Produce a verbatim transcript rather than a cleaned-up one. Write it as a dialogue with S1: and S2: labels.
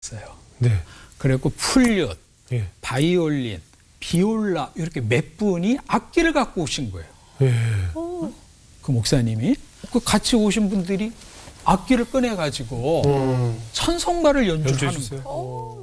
S1: 있어요.
S2: 네.
S1: 그리고 플룻,
S2: 예.
S1: 바이올린, 비올라 이렇게 몇 분이 악기를 갖고 오신 거예요.
S2: 예.
S1: 그 목사님이 그 같이 오신 분들이 악기를 꺼내 가지고
S2: 음.
S1: 찬송가를 연주하는
S2: 연주해 주세요.
S1: 거예요.